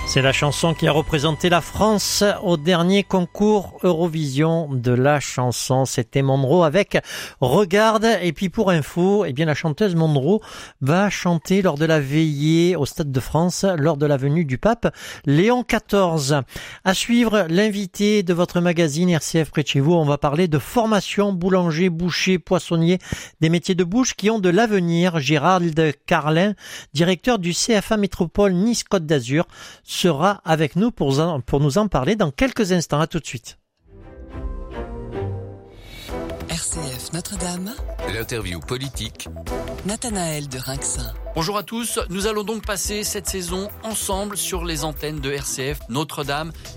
C'est la chanson qui a représenté la France au dernier concours Eurovision de la chanson. C'était Monroe avec Regarde. Et puis pour info, la chanteuse Monroe va chanter lors de la veillée au Stade de France lors de la venue du pape Léon XIV. À suivre, l'invité de votre magazine RCF près de chez vous. On va parler de formation boulanger, boucher, poissonnier, des métiers de bouche qui ont de l'avenir. Gérald Carlin, directeur du CFA Métropole Nice-Côte d'Azur, sera avec nous pour nous en parler dans quelques instants. À tout de suite. RCF Notre-Dame. L'interview politique. Nathanaël de Rinxin. Bonjour à tous, nous allons donc passer cette saison ensemble sur les antennes de RCF Notre-Dame.